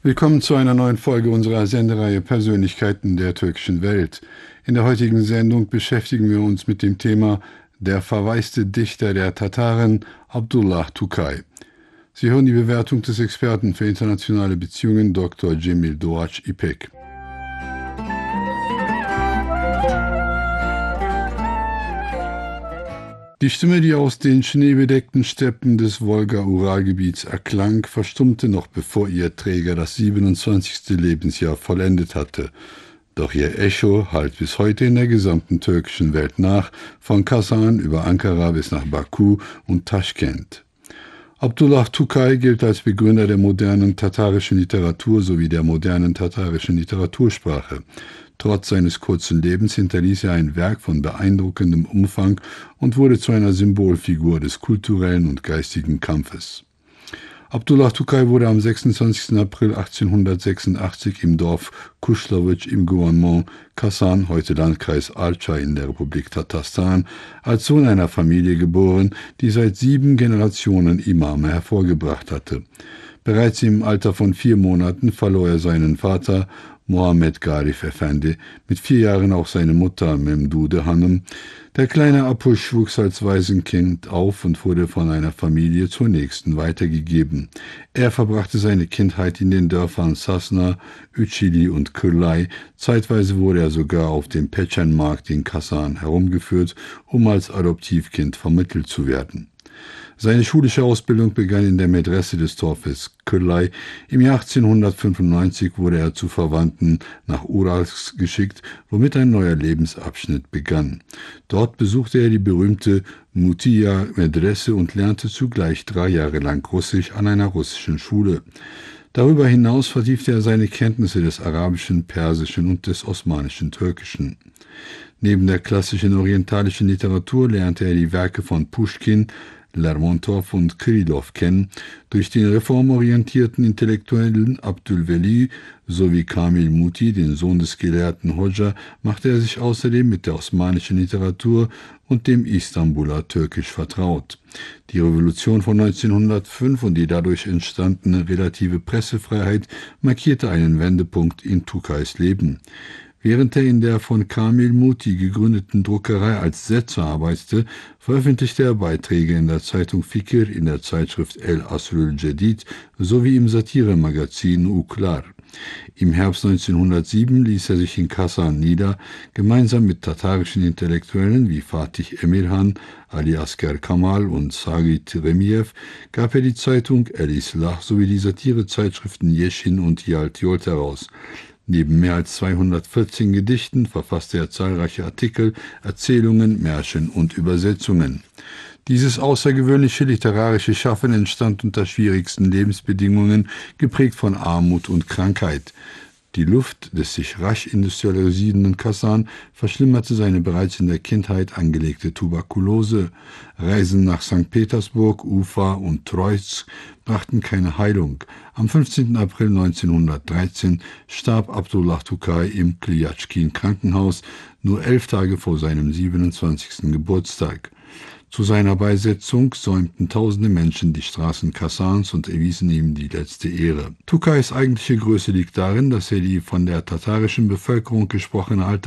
Willkommen zu einer neuen Folge unserer Sendereihe Persönlichkeiten der türkischen Welt. In der heutigen Sendung beschäftigen wir uns mit dem Thema der verwaiste Dichter der Tataren, Abdullah Tukay. Sie hören die Bewertung des Experten für internationale Beziehungen Dr. Cemil Doğaç İpek. Die Stimme, die aus den schneebedeckten Steppen des Wolga-Ural-Gebiets erklang, verstummte noch bevor ihr Träger das 27. Lebensjahr vollendet hatte. Doch ihr Echo hallt bis heute in der gesamten türkischen Welt nach, von Kasan über Ankara bis nach Baku und Taschkent. Abdullah Tukay gilt als Begründer der modernen tatarischen Literatur sowie der modernen tatarischen Literatursprache. Trotz seines kurzen Lebens hinterließ er ein Werk von beeindruckendem Umfang und wurde zu einer Symbolfigur des kulturellen und geistigen Kampfes. Abdullah Tukay wurde am 26. April 1886 im Dorf Kuschlowitsch im Gouvernement Kasan, heute Landkreis Archa in der Republik Tatarstan, als Sohn einer Familie geboren, die seit 7 Generationen Imame hervorgebracht hatte. Bereits im Alter von 4 Monaten verlor er seinen Vater Muhammed Garif Efendi, mit 4 Jahren auch seine Mutter Memdude Hanım. Der kleine Apuş wuchs als Waisenkind auf und wurde von einer Familie zur nächsten weitergegeben. Er verbrachte seine Kindheit in den Dörfern Sasna, Üçili und Kırlay. Zeitweise wurde er sogar auf dem Peçenmarkt in Kasan herumgeführt, um als Adoptivkind vermittelt zu werden. Seine schulische Ausbildung begann in der Medrese des Dorfes Kırlay. Im Jahr 1895 wurde er zu Verwandten nach Urals geschickt, womit ein neuer Lebensabschnitt begann. Dort besuchte er die berühmte Mutiya Medrese und lernte zugleich 3 Jahre lang Russisch an einer russischen Schule. Darüber hinaus vertiefte er seine Kenntnisse des Arabischen, Persischen und des Osmanischen Türkischen. Neben der klassischen orientalischen Literatur lernte er die Werke von Puschkin, Lermontov und Krylov kennen. Durch den reformorientierten Intellektuellen Abdülveli sowie Kamil Muti, den Sohn des Gelehrten Hoxha, machte er sich außerdem mit der osmanischen Literatur und dem Istanbuler Türkisch vertraut. Die Revolution von 1905 und die dadurch entstandene relative Pressefreiheit markierte einen Wendepunkt in Tukays Leben. Während er in der von Kamil Muti gegründeten Druckerei als Setzer arbeitete, veröffentlichte er Beiträge in der Zeitung Fikir, in der Zeitschrift El Asrul Cedid sowie im Satiremagazin Uklar. Im Herbst 1907 ließ er sich in Kasan nieder. Gemeinsam mit tatarischen Intellektuellen wie Fatih Emirhan, Ali Asker Kamal und Sagit Remiev gab er die Zeitung El Islah sowie die Satirezeitschriften Yeşin und Yalt Yolt heraus. Neben mehr als 214 Gedichten verfasste er zahlreiche Artikel, Erzählungen, Märchen und Übersetzungen. Dieses außergewöhnliche literarische Schaffen entstand unter schwierigsten Lebensbedingungen, geprägt von Armut und Krankheit. Die Luft des sich rasch industrialisierenden Kasan verschlimmerte seine bereits in der Kindheit angelegte Tuberkulose. Reisen nach St. Petersburg, Ufa und Troitsk brachten keine Heilung. Am 15. April 1913 starb Abdullah Tukay im Klyachkin Krankenhaus, nur 11 Tage vor seinem 27. Geburtstag. Zu seiner Beisetzung säumten tausende Menschen die Straßen Kasans und erwiesen ihm die letzte Ehre. Tukays eigentliche Größe liegt darin, dass er die von der tatarischen Bevölkerung gesprochene